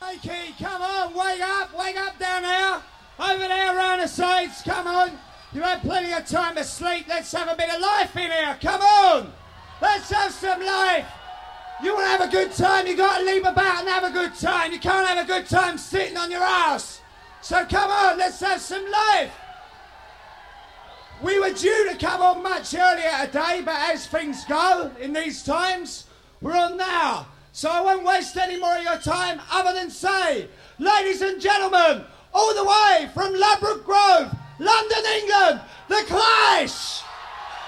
Wakey, come on, wake up down there. Over there around the sides, come on. You've had plenty of time to sleep. Let's have a bit of life in here, come on. Let's have some life. You want to have a good time, you got to leap about and have a good time. You can't have a good time sitting on your ass. So come on, let's have some life. We were due to come on much earlier today, but as things go in these times, we're on now. So I won't waste any more of your time other than say, ladies and gentlemen, all the way from Ladbroke Grove, London, England, The Clash!